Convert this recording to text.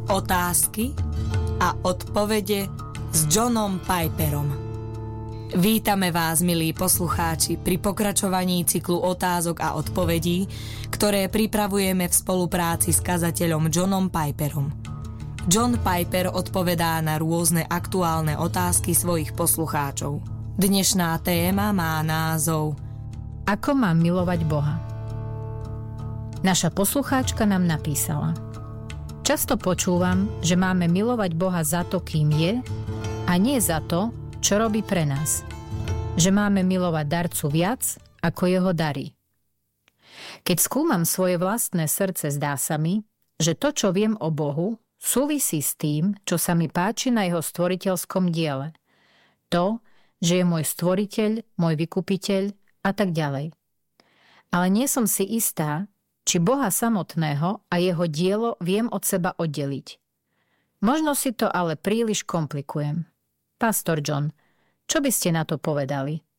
Otázky a odpovede s Johnom Piperom. Vítame vás, milí poslucháči, pri pokračovaní cyklu otázok a odpovedí, ktoré pripravujeme v spolupráci s kazateľom Johnom Piperom. John Piper odpovedá na rôzne aktuálne otázky svojich poslucháčov. Dnešná téma má názov Ako mám milovať Boha? Naša poslucháčka nám napísala: Často počúvam, že máme milovať Boha za to, kým je, a nie za to, čo robí pre nás. Že máme milovať darcu viac ako jeho dary. Keď skúmam svoje vlastné srdce, zdá sa mi, že to, čo viem o Bohu, súvisí s tým, čo sa mi páči na jeho stvoriteľskom diele. To, že je môj stvoriteľ, môj vykupiteľ a tak ďalej. Ale nie som si istá, či Boha samotného a jeho dielo viem od seba oddeliť. Možno si to ale príliš komplikujem. Pastor John, čo by ste na to povedali?